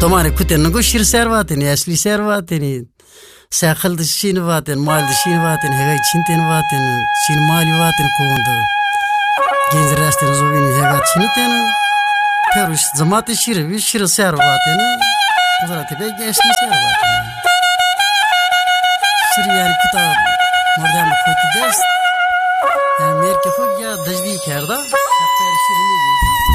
तुम्हारे कुत्ते को शिर servaten asli servaten sakal dışını vaten mal dışını vaten hega çinten vaten sin mali vaten konda genç rastın zovini hega çinten peruş zamanı şir servaten uzara tepe asli servaten şir yani kuta mordam kutu dest yani merke hoca dajdi kerda hatta şirini